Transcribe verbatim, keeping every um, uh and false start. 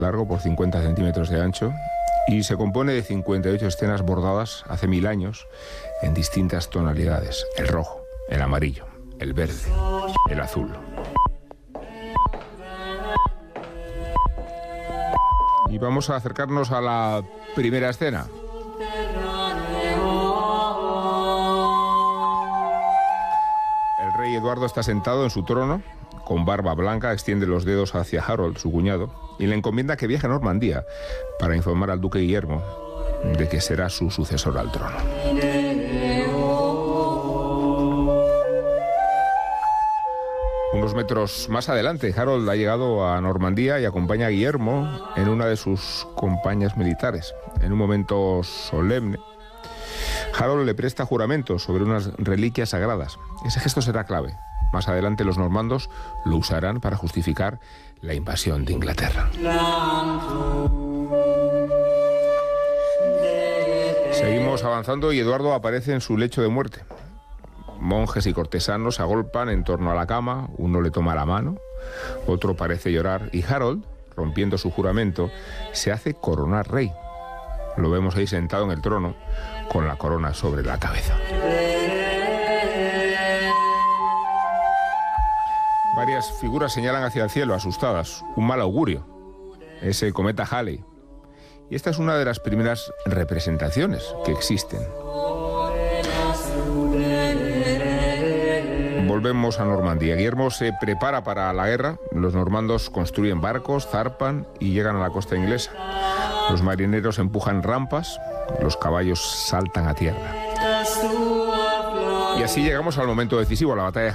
largo por cincuenta centímetros de ancho y se compone de cincuenta y ocho escenas bordadas hace mil años en distintas tonalidades: el rojo, el amarillo, el verde, el azul. Y vamos a acercarnos a la primera escena. El rey Eduardo está sentado en su trono, con barba blanca, extiende los dedos hacia Harold, su cuñado, y le encomienda que viaje a Normandía para informar al duque Guillermo de que será su sucesor al trono. Unos metros más adelante, Harold ha llegado a Normandía y acompaña a Guillermo en una de sus compañías militares. En un momento solemne, Harold le presta juramento sobre unas reliquias sagradas. Ese gesto será clave. Más adelante los normandos lo usarán para justificar la invasión de Inglaterra. Seguimos avanzando y Eduardo aparece en su lecho de muerte. Monjes y cortesanos se agolpan en torno a la cama, uno le toma la mano, otro parece llorar y Harold, rompiendo su juramento, se hace coronar rey. Lo vemos ahí sentado en el trono con la corona sobre la cabeza. Varias figuras señalan hacia el cielo, asustadas, un mal augurio, ese cometa Halley. Y esta es una de las primeras representaciones que existen. Volvemos a Normandía. Guillermo se prepara para la guerra. Los normandos construyen barcos, zarpan y llegan a la costa inglesa. Los marineros empujan rampas, los caballos saltan a tierra. Y así llegamos al momento decisivo, a la batalla de